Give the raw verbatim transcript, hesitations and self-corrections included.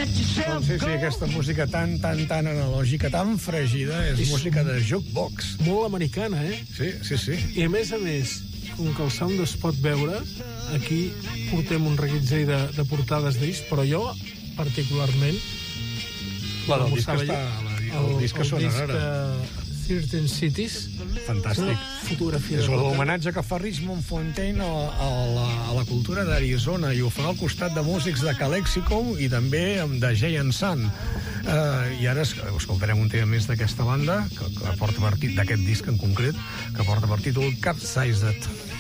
Doncs sí, sí, aquesta música tan, tan, tan analògica, tan fregida, és, és música de jukebox. Molt americana, eh? Sí, sí, sí. I a més a més, com que el sound es pot veure, aquí portem un reguitzell de, de portades discs, però jo, particularment, la del disc està... La, el, el disc que sona ara. El disc thirteen Cities. Fantàstic. Fotografia. És l'homenatge que fa Richmond Fontaine a, a, la, a la cultura d'Arizona, i ho fa al costat de músics de Calexico i també de Jay and Son. Uh, I ara escoltarem un tema més d'aquesta banda, que, que porta per títol, d'aquest disc en concret, que porta per títol Capsized.